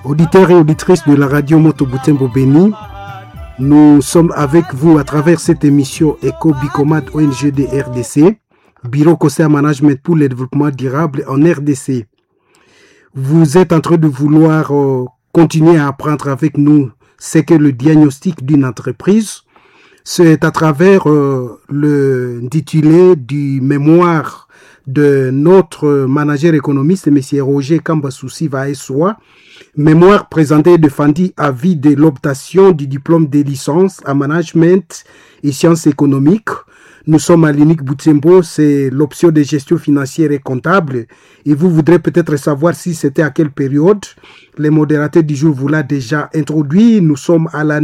Auditeurs et auditrices de la radio Moto Butembo Béni, nous sommes avec vous à travers cette émission Eco Bicomad ONG de RDC, Bureau Conseil Management pour le développement durable en RDC. Vous êtes en train de vouloir continuer à apprendre avec nous ce qu'est le diagnostic d'une entreprise. C'est à travers l'intitulé du mémoire de notre manager économiste, M. Roger Kambasoussi Vaessoa, mémoire présentée et défendue à vie de l'obtention du diplôme de licence en management et sciences économiques. Nous sommes à l'UNIC Butembo, c'est l'option de gestion financière et comptable. Et vous voudrez peut-être savoir si c'était à quelle période. Les modérateurs du jour vous l'a déjà introduit. Nous sommes à l'année